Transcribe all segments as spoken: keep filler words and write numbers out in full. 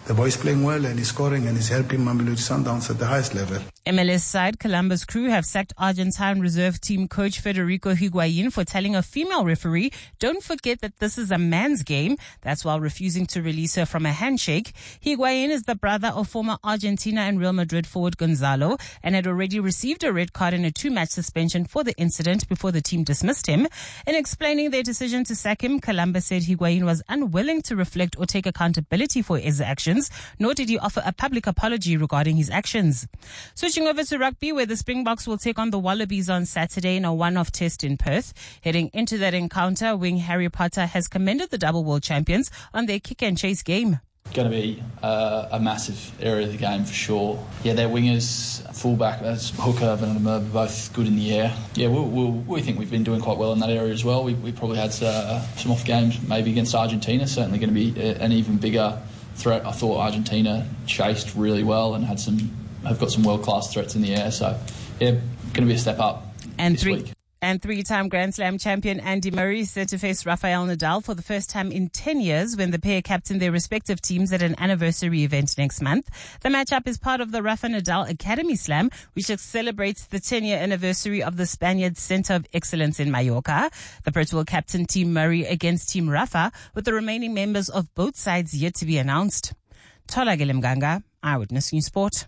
the boy is playing well and he's scoring and he's helping Mamelodi Sundowns at the highest level. M L S side Columbus Crew have sacked Argentine reserve team coach Federico Higuain for telling a female referee, "Don't forget that this is a man's game." That's while refusing to release her from a handshake. Higuain is the brother of former Argentina and Real Madrid forward Gonzalo and had already received a red card and a two-match suspension for the incident before the team dismissed him. In explaining their decision to sack him, Columbus said Higuain was unwilling to reflect or take accountability for his actions, nor did he offer a public apology regarding his actions. Switching over to rugby, where the Springboks will take on the Wallabies on Saturday in a one-off test in Perth. Heading into that encounter, wing Harry Potter has commended the double world champions on their kick and chase game. Going to be uh, a massive area of the game for sure. Yeah, their wingers, fullback, that's Hooker and Merv, both good in the air. Yeah, we'll, we'll, we think we've been doing quite well in that area as well. We, we probably had uh, some off games, maybe against Argentina. Certainly going to be a, an even bigger threat. I thought Argentina chased really well and had some have got some world class threats in the air. So yeah, going to be a step up and this three- week. And three-time Grand Slam champion Andy Murray is set to face Rafael Nadal for the first time in ten years when the pair captain their respective teams at an anniversary event next month. The matchup is part of the Rafa Nadal Academy Slam, which celebrates the ten-year anniversary of the Spaniard's Center of Excellence in Mallorca. The Perth will captain Team Murray against Team Rafa, with the remaining members of both sides yet to be announced. Tola Mganga, Eyewitness News Sport.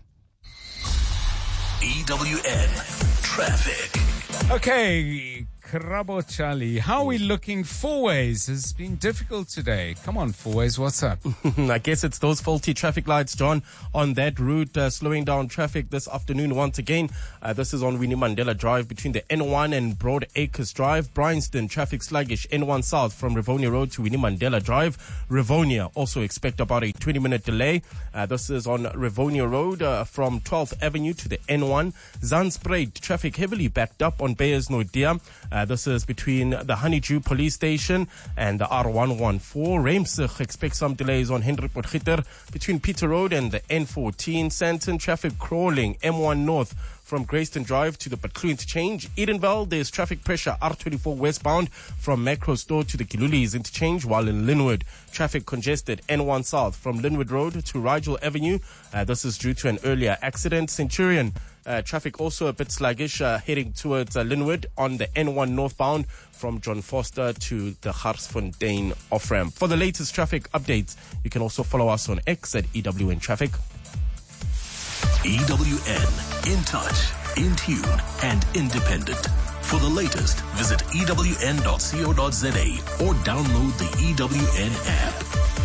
E W N Traffic. Okay, Krabo Charlie, how are we looking? Fourways has been difficult today. Come on, Fourways, what's up? I guess it's those faulty traffic lights, John, on that route, uh, slowing down traffic this afternoon once again. Uh, this is on Winnie Mandela Drive between the N one and Broad Acres Drive. Bryanston, traffic sluggish. N one South from Rivonia Road to Winnie Mandela Drive. Rivonia, also expect about a twenty-minute delay. Uh, this is on Rivonia Road uh, from twelfth Avenue to the N one. Zanspruit, traffic heavily backed up on Beyers Nordia. Uh, this is between the Honeydew Police Station and the R one one four. Ramsig, expect some delays on Henry Potgieter between Peter Road and the N fourteen. Sandton, traffic crawling. M one North from Grayston Drive to the Butlu Interchange. Edenville, there's traffic pressure R twenty-four westbound from Macro Store to the Kilulis Interchange, while in Linwood, traffic congested N one South from Linwood Road to Rigel Avenue. Uh, this is due to an earlier accident. Centurion, uh, traffic also a bit sluggish uh, heading towards uh, Linwood on the N one northbound from John Foster to the Garsfontein off-ramp. For the latest traffic updates, you can also follow us on X at E W N Traffic. E W N, in touch, in tune, and independent. For the latest, visit E W N dot co dot z a or download the E W N app.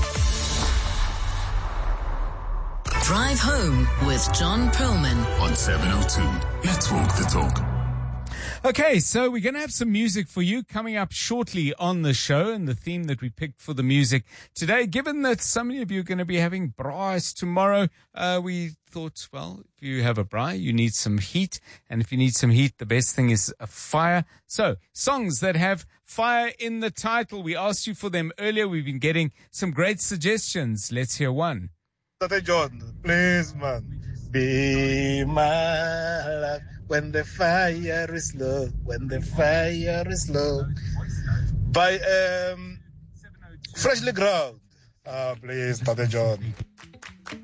Drive Home with John Perlman on seven oh two. Let's walk the talk. Okay, so we're going to have some music for you coming up shortly on the show, and the theme that we picked for the music today, given that some of you are going to be having braais tomorrow, uh, we thought, well, if you have a braai, you need some heat, and if you need some heat, the best thing is a fire. So, songs that have fire in the title. We asked you for them earlier. We've been getting some great suggestions. Let's hear one. Tata John, please, man, be my life. When the fire is low, when the fire is low. By um, Freshly Ground. Ah, please, Tata John.